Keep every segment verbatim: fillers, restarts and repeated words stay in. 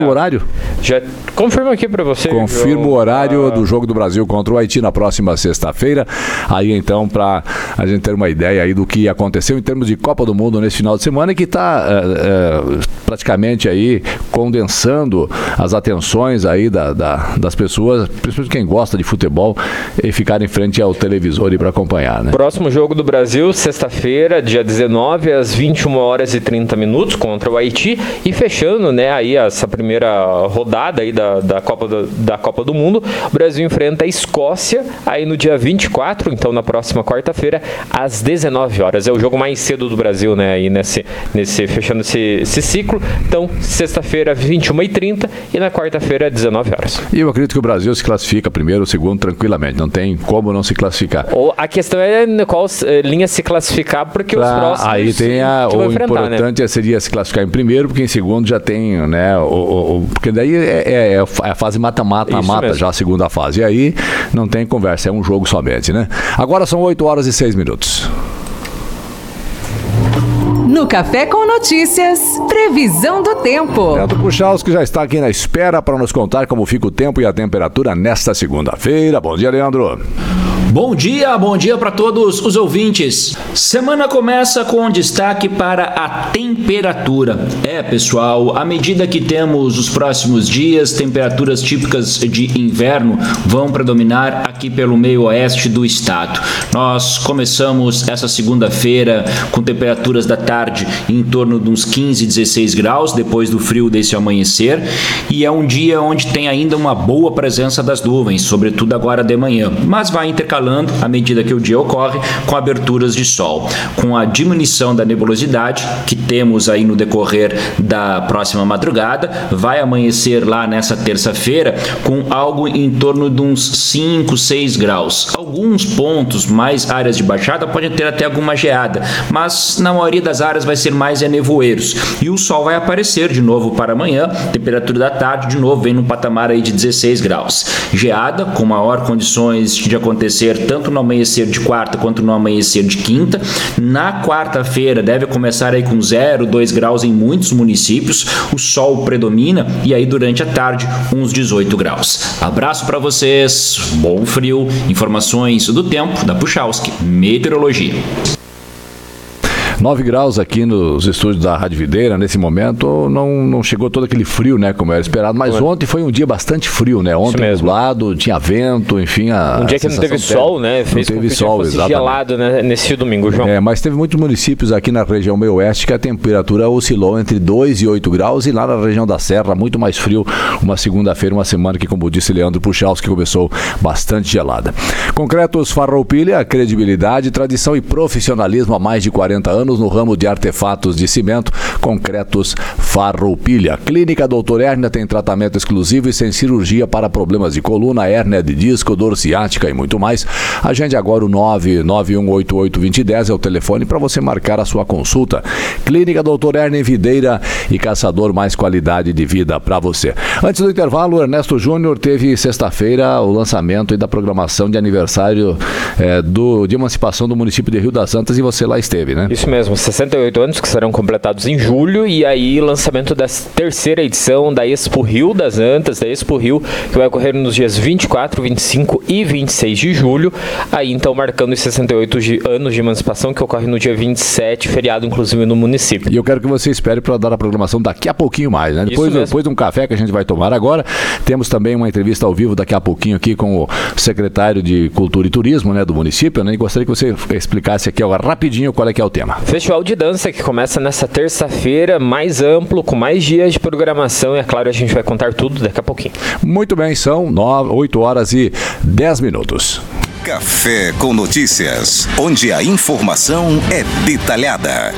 O horário? Já confirmo aqui para você. Confirmo o horário uh... do jogo do Brasil contra o Haiti na próxima sexta-feira. Aí então, para a gente ter uma ideia aí do que aconteceu em termos de Copa do Mundo nesse final de semana, que está uh, uh, praticamente aí condensando as atenções aí da, da, das pessoas, principalmente quem gosta de futebol, e ficar em frente ao televisor e para acompanhar, né? Próximo jogo do Brasil, sexta-feira, dia dezenove, às vinte e uma horas e trinta minutos, contra o Haiti, e fechando, né, aí essa primeira rodada aí da, da, Copa do, da Copa do Mundo, o Brasil enfrenta a Escócia aí no dia vinte e quatro, então na próxima quarta-feira, às dezenove horas. É o jogo mais cedo do Brasil, né, aí nesse, nesse, fechando esse, esse ciclo. Então, sexta-feira, vinte e uma e trinta, e na quarta-feira, dezenove horas. E eu acredito que o Brasil se classifica primeiro ou segundo tranquilamente, não tem como não se classificar. Ou a questão é qual linha se classificar, porque pra, os próximos aí tem a, o importante, né, seria se classificar em primeiro, porque em segundo já tem, né, o, o, porque daí é, é, é a fase mata-mata, mata já a segunda fase, e aí não tem conversa, é um jogo somente, né? Agora são oito horas e seis minutos. No Café com Notícias, previsão do tempo. Leandro Puchalski já está aqui na espera para nos contar como fica o tempo e a temperatura nesta segunda-feira. Bom dia, Leandro. Bom dia, bom dia para todos os ouvintes. Semana começa com destaque para a temperatura. É, pessoal, à medida que temos os próximos dias, temperaturas típicas de inverno vão predominar aqui pelo meio oeste do estado. Nós começamos essa segunda-feira com temperaturas da tarde em torno de uns quinze, dezesseis graus, depois do frio desse amanhecer, e é um dia onde tem ainda uma boa presença das nuvens, sobretudo agora de manhã, mas vai intercalando à medida que o dia ocorre com aberturas de sol. Com a diminuição da nebulosidade que temos aí no decorrer da próxima madrugada, vai amanhecer lá nessa terça-feira com algo em torno de uns cinco, seis graus. Alguns pontos, mais áreas de baixada, podem ter até alguma geada, mas na maioria das áreas vai ser mais é nevoeiros. E o sol vai aparecer de novo para amanhã, temperatura da tarde de novo vem num patamar aí de dezesseis graus. Geada com maior condições de acontecer tanto no amanhecer de quarta quanto no amanhecer de quinta. Na quarta-feira deve começar aí com zero, dois graus em muitos municípios, o sol predomina e aí durante a tarde uns dezoito graus. Abraço para vocês, bom frio, informações do tempo da Puchalski Meteorologia. nove graus aqui nos estúdios da Rádio Videira, nesse momento não, não chegou todo aquele frio, né, como era esperado, mas Ué. ontem foi um dia bastante frio, né, ontem nublado, tinha vento, enfim, a Um dia que não teve sol, né, fez não teve sol, exatamente. Gelado, né, nesse domingo, João. É, mas teve muitos municípios aqui na região meio oeste que a temperatura oscilou entre dois e oito graus, e lá na região da Serra, muito mais frio, uma segunda-feira, uma semana que, como disse Leandro Puchalski, começou bastante gelada. Concretos Farroupilha, credibilidade, tradição e profissionalismo há mais de quarenta anos no ramo de artefatos de cimento. Concretos Farroupilha. Clínica doutor Hérnia tem tratamento exclusivo e sem cirurgia para problemas de coluna, hérnia de disco, dor ciática e muito mais. Agende agora o nove nove um oito oito dois zero um zero, é o telefone para você marcar a sua consulta. Clínica doutor Hérnia em Videira e Caçador, mais qualidade de vida para você. Antes do intervalo, o Ernesto Júnior teve sexta-feira o lançamento da programação de aniversário é, do, de emancipação do município de Rio das Antas, e você lá esteve, né? Isso mesmo. sessenta e oito anos que serão completados em julho, e aí lançamento da terceira edição da Expo Rio das Antas, da Expo Rio, que vai ocorrer nos dias vinte e quatro, vinte e cinco e vinte e seis de julho, aí então marcando os sessenta e oito anos de emancipação, que ocorre no dia vinte e sete, feriado inclusive no município. E eu quero que você espere para dar a programação daqui a pouquinho mais, né? Depois, depois de um café que a gente vai tomar agora, temos também uma entrevista ao vivo daqui a pouquinho aqui com o secretário de Cultura e Turismo, né, do município, né? E gostaria que você explicasse aqui agora rapidinho qual é que é o tema. Festival de dança que começa nessa terça-feira, mais amplo, com mais dias de programação, e é claro, a gente vai contar tudo daqui a pouquinho. Muito bem, são oito horas e dez minutos. Café com Notícias, onde a informação é detalhada.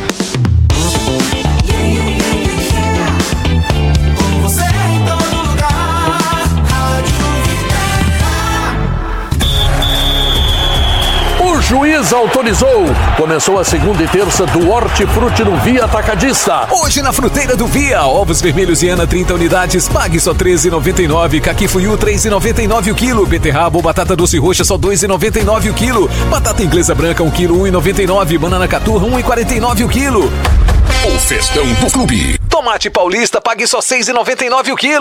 O juiz autorizou. Começou a segunda e terça do Hortifruti no Via Atacadista. Hoje na Fruteira do Via, ovos vermelhos Iana trinta unidades, pague só treze reais e noventa e nove centavos. Caqui Fuyu três reais e noventa e nove centavos o quilo. Beterraba ou batata doce roxa só dois reais e noventa e nove centavos o quilo. Batata inglesa branca um quilo um real e noventa e nove centavos. Banana caturra um real e quarenta e nove centavos o quilo. O festão do clube. Tomate paulista pague só seis reais e noventa e nove centavos o quilo.